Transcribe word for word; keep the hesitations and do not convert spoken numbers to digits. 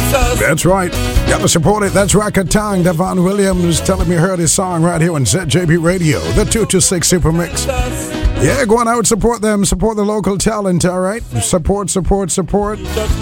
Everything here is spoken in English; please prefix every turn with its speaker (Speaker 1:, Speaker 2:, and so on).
Speaker 1: That's right. Gotta support it. That's Record Time. Devon Williams telling me heard his song right here on Z J B Radio, the two two six Super Mix. Yeah, go on out, support them, support the local talent, all right? Support, support, support.